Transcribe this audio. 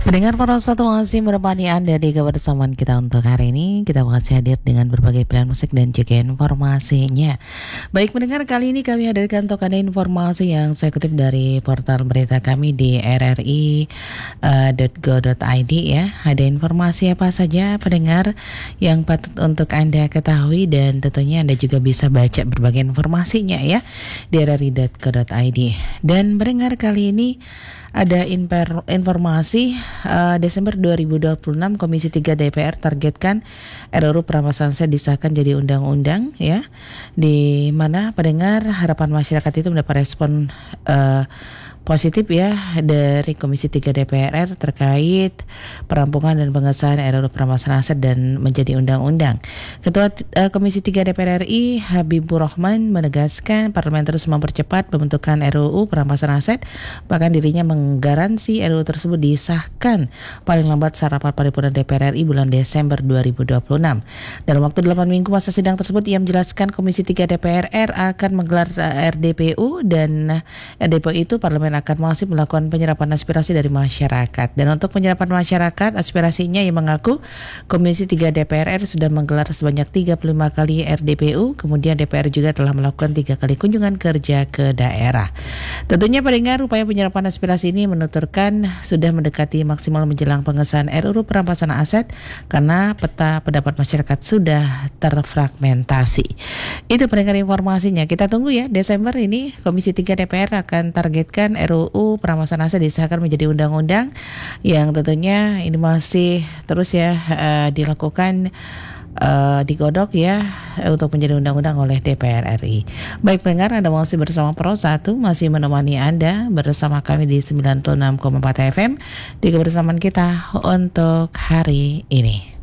Pendengar para satu masih menemani Anda di kebersamaan kita untuk hari ini. Kita masih hadir dengan berbagai pilihan musik dan juga informasinya. Baik pendengar, kali ini kami hadirkan untuk Anda informasi yang saya kutip dari portal berita kami di rri.go.id ya. Ada informasi apa saja pendengar yang patut untuk Anda ketahui, dan tentunya Anda juga bisa baca berbagai informasinya ya di rri.go.id. Dan pendengar, kali ini ada informasi Desember 2026 Komisi 3 DPR targetkan RUU Perampasan Aset disahkan jadi undang-undang ya. Di mana pendengar, harapan masyarakat itu mendapat respon positif ya dari Komisi 3 DPR terkait perampungan dan pengesahan RUU Perampasan Aset dan menjadi undang-undang. Ketua Komisi 3 DPR RI Habibur Rahman menegaskan parlemen terus mempercepat pembentukan RUU Perampasan Aset, bahkan dirinya menggaransi RUU tersebut disahkan paling lambat saat rapat paripurna DPR RI bulan Desember 2026. Dalam waktu 8 minggu masa sidang tersebut, ia menjelaskan Komisi 3 DPR RI akan menggelar RDPU, dan RDPU itu parlemen akan masih melakukan penyerapan aspirasi dari masyarakat. Dan untuk penyerapan masyarakat aspirasinya, ia mengaku Komisi 3 DPR RI sudah menggelar sebanyak 35 kali RDPU, kemudian DPR juga telah melakukan 3 kali kunjungan kerja ke daerah. Tentunya pendengar, upaya penyerapan aspirasi ini menuturkan sudah mendekati maksimal menjelang pengesahan RUU Perampasan Aset karena peta pendapat masyarakat sudah terfragmentasi. Itu pendengar informasinya. Kita tunggu ya, Desember ini Komisi 3 DPR akan targetkan RUU Perampasan Aset disahkan menjadi undang-undang, yang tentunya ini masih terus ya dilakukan digodok ya untuk menjadi undang-undang oleh DPR RI. Baik pendengar, Anda masih bersama Pro 1, masih menemani Anda bersama kami di 96,4 FM di kebersamaan kita untuk hari ini.